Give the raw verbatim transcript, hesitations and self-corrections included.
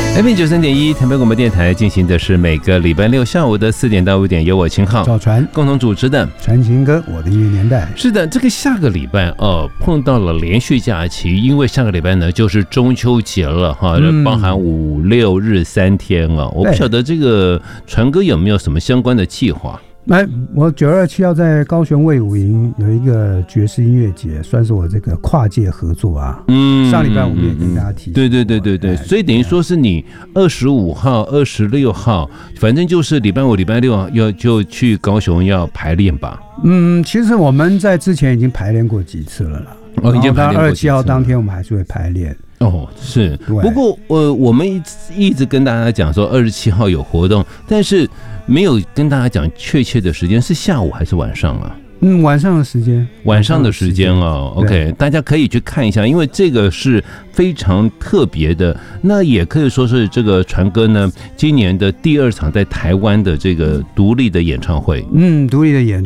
F M 九三点一台北广播电台进行的是每个礼拜六下午的四点到五点，由我秦浩、 赵传共同主持的传情歌，我的音乐年代。 是的，这个下个礼拜哦，碰到了连续假期，因为下个礼拜呢就是中秋节了哈，嗯、包含五六日三天啊。我不晓得这个传哥有没有什么相关的计划？ 哎，我九二七要在高雄卫武营有一个爵士音乐节，算是我这个跨界合作啊。嗯，上礼拜我们也跟大家提， 对对对对对，所以等于说是你二十五号、二十六号，反正就是礼拜五、礼拜六要就去高雄要排练吧。 嗯，其实我们在之前已经排练过几次了啦。 哦，已经排练过几次了。 二十七号当天我们还是会排练。 哦，是。不过呃，我们一直一直跟大家讲说二十七号有活动，但是没有跟大家讲确切的时间是下午还是晚上啊？ 嗯，晚上的时间， 晚上的时间哦。OK， 大家可以去看一下，因为这个是非常特别的。那也可以说是这个传哥呢，今年的第二场在台湾的这个独立的演唱会。 嗯，独立的演